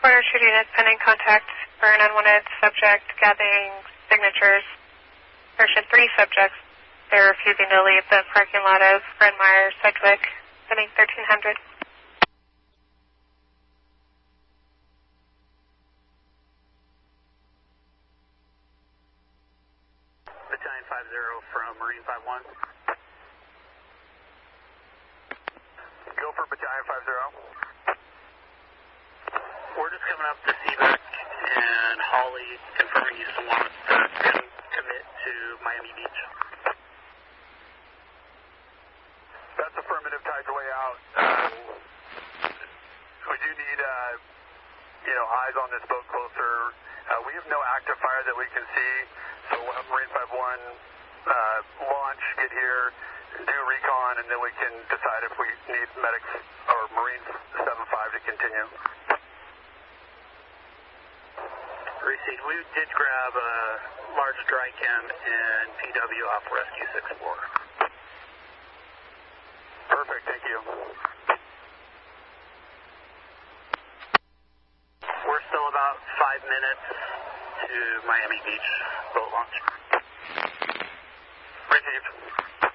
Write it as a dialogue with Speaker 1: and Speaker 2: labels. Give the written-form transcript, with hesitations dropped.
Speaker 1: Order shooting units pending contact for an unwanted subject, gathering signatures. There should 3 subjects. They're refusing to leave the parking lot of Bryn Mawr, Sedgwick, pending 1300.
Speaker 2: Battalion 50 from Marine 51.
Speaker 3: Go for Battalion 50.
Speaker 2: We're just coming up to CVAC and Holly confirming you still want us to commit to Miami Beach.
Speaker 3: That's affirmative, tides away out. We do need, eyes on this boat closer. We have no active fire that we can see, so we'll have Marine 51 launch, get here, do recon, and then we can decide if we need medics or Marine 75 to continue.
Speaker 2: Received. We did grab a large dry chem and PW off Rescue 64.
Speaker 3: Perfect, thank you.
Speaker 2: We're still about 5 minutes to Miami Beach boat launch.
Speaker 3: Received.